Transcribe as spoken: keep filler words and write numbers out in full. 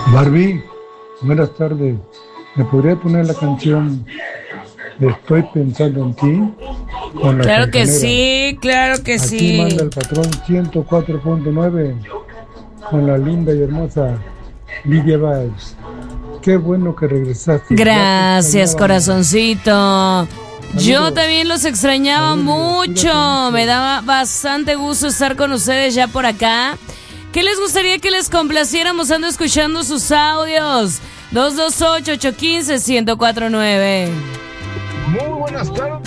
Barbie, buenas tardes. ¿Me podría poner la canción de Estoy pensando en ti? Con la Claro que Fontanera. sí, claro que Aquí sí. manda el patrón ciento cuatro punto nueve con la linda y hermosa Lidia Vibes. Qué bueno que regresaste. Gracias, Ya te extrañaba. corazoncito. Yo Saludos. también los extrañaba Saludos. mucho. Cuídate mucho. Me daba bastante gusto estar con ustedes ya por acá. ¿Qué les gustaría que les complaciéramos? Ando escuchando sus audios. dos dos ocho, ocho uno cinco, uno cero cuatro nueve. Muy buenas tardes.